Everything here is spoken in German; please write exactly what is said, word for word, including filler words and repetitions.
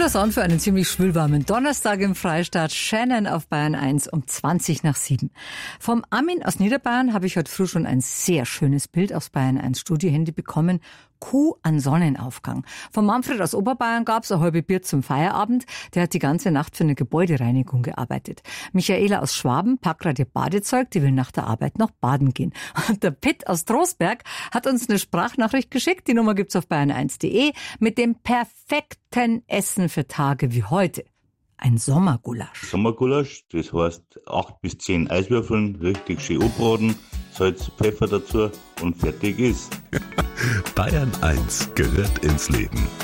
Guter Sound für einen ziemlich schwülwarmen Donnerstag im Freistaat. Shannon auf Bayern eins um zwanzig nach sieben. Vom Armin aus Niederbayern habe ich heute früh schon ein sehr schönes Bild aufs Bayern eins Studiohandy bekommen. Kuh an Sonnenaufgang. Von Manfred aus Oberbayern gab's ein halbe Bier zum Feierabend. Der hat die ganze Nacht für eine Gebäudereinigung gearbeitet. Michaela aus Schwaben packt gerade ihr Badezeug, die will nach der Arbeit noch baden gehen. Und der Pitt aus Trostberg hat uns eine Sprachnachricht geschickt. Die Nummer gibt's auf bayern eins punkt de mit dem perfekten Essen für Tage wie heute. Ein Sommergulasch. Sommergulasch, das heißt acht bis zehn Eiswürfeln, richtig schön anbraten, Salz, Pfeffer dazu und fertig ist. Bayern eins gehört ins Leben.